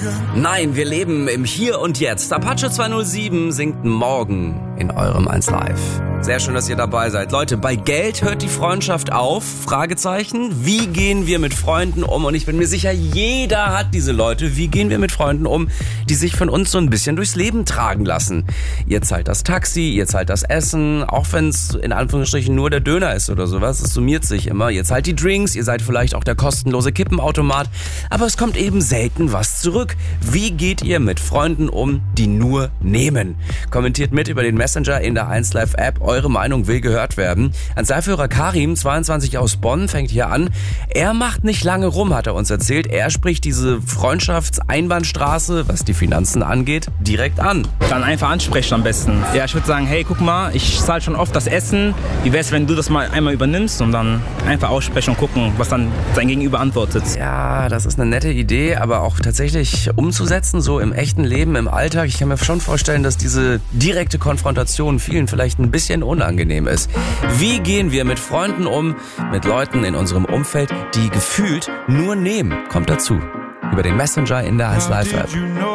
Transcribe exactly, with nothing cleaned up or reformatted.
Nein, wir leben im Hier und Jetzt. Apache zweihundertsieben singt morgen in eurem eins Live. Sehr schön, dass ihr dabei seid. Leute, bei Geld hört die Freundschaft auf? Fragezeichen. Wie gehen wir mit Freunden um? Und ich bin mir sicher, jeder hat diese Leute. Wie gehen wir mit Freunden um, die sich von uns so ein bisschen durchs Leben tragen lassen? Ihr zahlt das Taxi, ihr zahlt das Essen, auch wenn es in Anführungsstrichen nur der Döner ist oder sowas. Es summiert sich immer. Ihr zahlt die Drinks, ihr seid vielleicht auch der kostenlose Kippenautomat. Aber es kommt eben selten was zurück. Wie geht ihr mit Freunden um, die nur nehmen? Kommentiert mit über den Messenger in der eins Live App. Eure Meinung will gehört werden. Anzahlführer Karim, zweiundzwanzig aus Bonn, fängt hier an. Er macht nicht lange rum, hat er uns erzählt. Er spricht diese Freundschaftseinbahnstraße, was die Finanzen angeht, direkt an. Dann einfach ansprechen am besten. Ja, ich würde sagen, hey, guck mal, ich zahle schon oft das Essen. Wie wär's, wenn du das mal einmal übernimmst und dann einfach aussprechen und gucken, was dann sein Gegenüber antwortet. Ja, das ist eine nette Idee, aber auch tatsächlich umzusetzen, so im echten Leben, im Alltag. Ich kann mir schon vorstellen, dass diese direkte Konfrontation vielen vielleicht ein bisschen unangenehm ist. Wie gehen wir mit Freunden um, mit Leuten in unserem Umfeld, die gefühlt nur nehmen? Kommt dazu. Über den Messenger in der eins Live App.